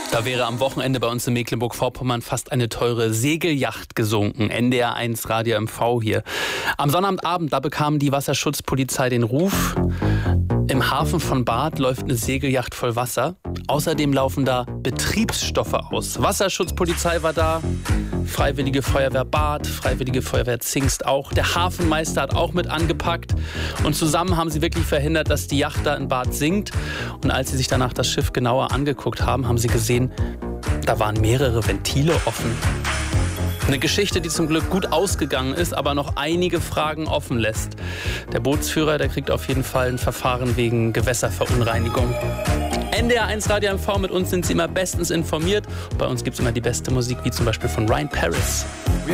Da wäre am Wochenende bei uns in Mecklenburg-Vorpommern fast eine teure Segelyacht gesunken. NDR 1 Radio MV hier. Am Sonnabendabend, da bekam die Wasserschutzpolizei den Ruf: Im Hafen von Barth läuft eine Segelyacht voll Wasser. Außerdem laufen da Betriebsstoffe aus. Wasserschutzpolizei war da, Freiwillige Feuerwehr Barth, Freiwillige Feuerwehr Zingst auch. Der Hafenmeister hat auch mit angepackt. Und zusammen haben sie wirklich verhindert, dass die Yacht da in Barth sinkt. Und als sie sich danach das Schiff genauer angeguckt haben, haben sie gesehen, da waren mehrere Ventile offen. Eine Geschichte, die zum Glück gut ausgegangen ist, aber noch einige Fragen offen lässt. Der Bootsführer, der kriegt auf jeden Fall ein Verfahren wegen Gewässerverunreinigung. NDR 1 Radio MV, mit uns sind Sie immer bestens informiert. Bei uns gibt es immer die beste Musik, wie zum Beispiel von Ryan Paris.